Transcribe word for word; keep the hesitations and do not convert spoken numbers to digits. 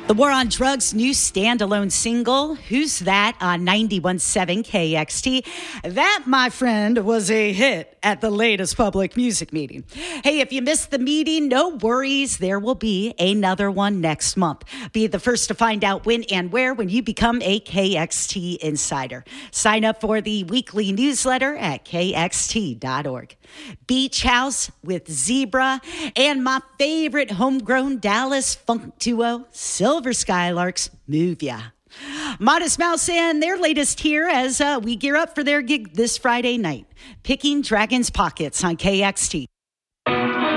The War on Drugs' new standalone single, Who's That, on ninety-one point seven K X T. That, my friend, was a hit at the latest public music meeting. Hey, if you missed the meeting, no worries. There will be another one next month. Be the first to find out when and where when you become a K X T insider. Sign up for the weekly newsletter at K X T dot org. Beach House with Zebra and my favorite homegrown Dallas funk duo, Silver Skylarks, Move Ya. Modest Mouse and their latest here as uh, we gear up for their gig this Friday night. Picking Dragons Pockets on K X T.